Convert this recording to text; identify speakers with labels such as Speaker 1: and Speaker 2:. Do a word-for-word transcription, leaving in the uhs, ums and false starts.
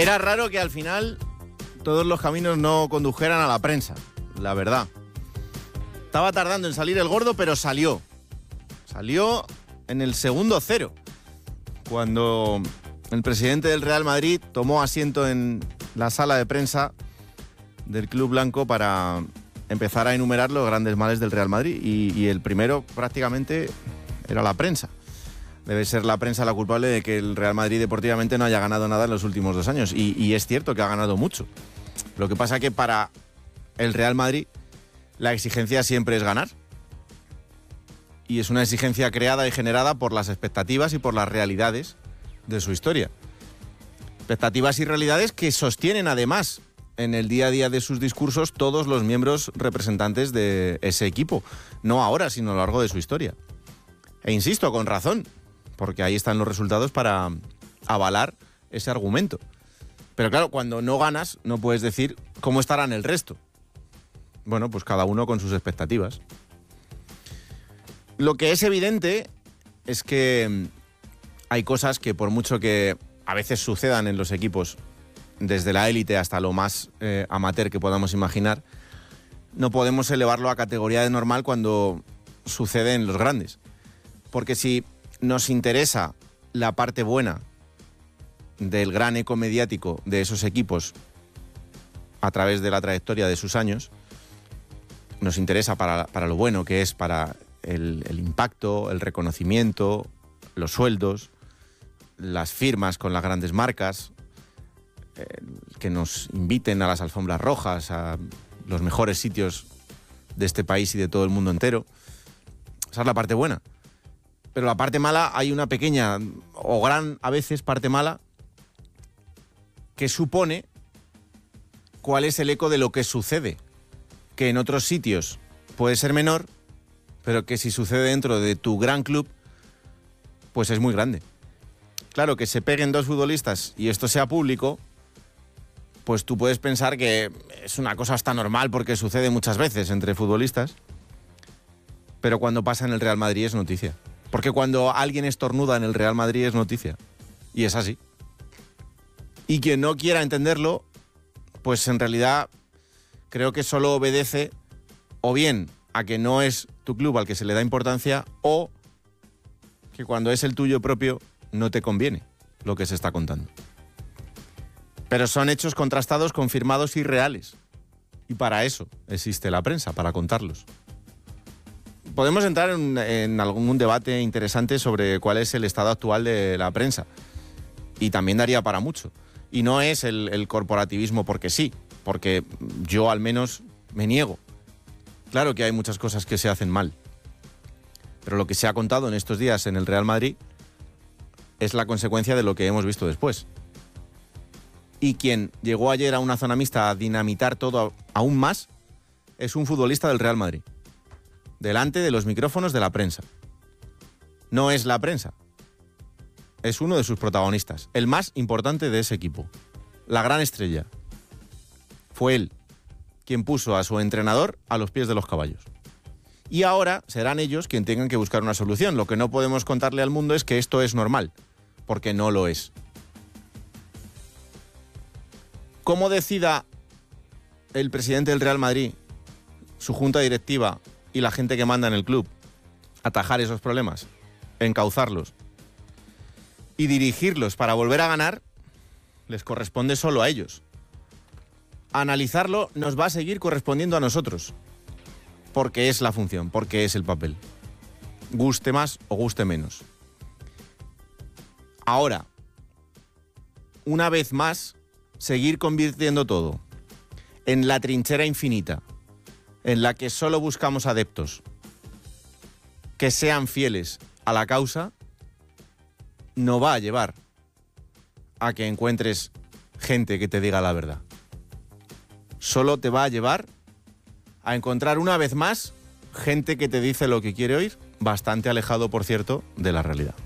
Speaker 1: Era raro que al final todos los caminos no condujeran a la prensa, la verdad. Estaba tardando en salir el gordo, pero salió. Salió en el segundo cero, cuando el presidente del Real Madrid tomó asiento en la sala de prensa del Club Blanco para empezar a enumerar los grandes males del Real Madrid. Y, y el primero prácticamente era la prensa. Debe ser la prensa la culpable de que el Real Madrid deportivamente no haya ganado nada en los últimos dos años. Y, y es cierto que ha ganado mucho. Lo que pasa es que para el Real Madrid la exigencia siempre es ganar. Y es una exigencia creada y generada por las expectativas y por las realidades de su historia. Expectativas y realidades que sostienen además en el día a día de sus discursos todos los miembros representantes de ese equipo. No ahora, sino a lo largo de su historia. E insisto, con razón, porque ahí están los resultados para avalar ese argumento. Pero claro, cuando no ganas, no puedes decir cómo estarán el resto. Bueno, pues cada uno con sus expectativas. Lo que es evidente es que hay cosas que, por mucho que a veces sucedan en los equipos, desde la élite hasta lo más eh, amateur que podamos imaginar, no podemos elevarlo a categoría de normal cuando sucede en los grandes. Porque si nos interesa la parte buena del gran eco mediático de esos equipos a través de la trayectoria de sus años, nos interesa para, para lo bueno que es para el, el impacto, el reconocimiento, los sueldos, las firmas con las grandes marcas, eh, que nos inviten a las alfombras rojas, a los mejores sitios de este país y de todo el mundo entero. Esa es la parte buena. Pero la parte mala, hay una pequeña o gran, a veces, parte mala que supone cuál es el eco de lo que sucede, que en otros sitios puede ser menor, pero que si sucede dentro de tu gran club, pues es muy grande. Claro, que se peguen dos futbolistas y esto sea público, pues tú puedes pensar que es una cosa hasta normal porque sucede muchas veces entre futbolistas, pero cuando pasa en el Real Madrid es noticia. Porque cuando alguien estornuda en el Real Madrid es noticia. Y es así. Y quien no quiera entenderlo, pues en realidad creo que solo obedece o bien a que no es tu club al que se le da importancia, o que cuando es el tuyo propio no te conviene lo que se está contando. Pero son hechos contrastados, confirmados y reales. Y para eso existe la prensa, para contarlos. Podemos entrar en, en algún debate interesante sobre cuál es el estado actual de la prensa. Y también daría para mucho. Y no es el, el corporativismo porque sí, porque yo al menos me niego. Claro que hay muchas cosas que se hacen mal. Pero lo que se ha contado en estos días en el Real Madrid es la consecuencia de lo que hemos visto después. Y quien llegó ayer a una zona mixta a dinamitar todo aún más es un futbolista del Real Madrid, delante de los micrófonos de la prensa. No es la prensa, es uno de sus protagonistas, el más importante de ese equipo, la gran estrella. Fue él quien puso a su entrenador a los pies de los caballos. Y ahora serán ellos quienes tengan que buscar una solución. Lo que no podemos contarle al mundo es que esto es normal, porque no lo es. ¿Cómo decida el presidente del Real Madrid, su junta directiva y la gente que manda en el club atajar esos problemas, encauzarlos y dirigirlos para volver a ganar? Les corresponde solo a ellos. Analizarlo nos va a seguir correspondiendo a nosotros, porque es la función, porque es el papel. Guste más o guste menos. Ahora, una vez más, seguir convirtiendo todo en la trinchera infinita, en la que solo buscamos adeptos que sean fieles a la causa, no va a llevar a que encuentres gente que te diga la verdad. Solo te va a llevar a encontrar una vez más gente que te dice lo que quiere oír, bastante alejado, por cierto, de la realidad.